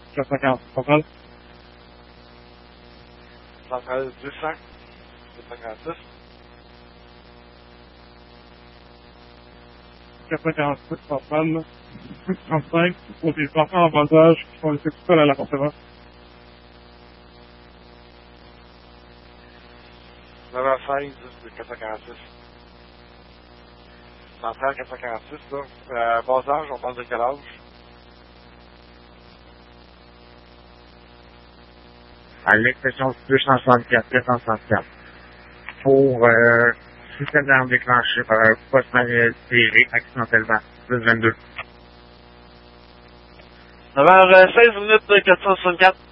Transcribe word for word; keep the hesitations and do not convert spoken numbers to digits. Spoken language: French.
quatre cent quarante, contrôle. Centrale deux cents, deux cent quarante-six. quatre cent quarante-six, contrôle. six cent trente-cinq, pour des enfants en bas âge qui sont laissés tout seuls à l'appartement. neuf heures seize, de quatre cent quarante-six. Centrale quatre cent quarante-six, là. Euh, bas âge, on parle de quel âge? À l'expression deux cent soixante-quatre, quatre cent soixante-quatre. Pour euh, système d'armes déclenché par un poste manuel tiré accidentellement. Plus vingt-deux. neuf heures seize minutes, quatre cent soixante-quatre.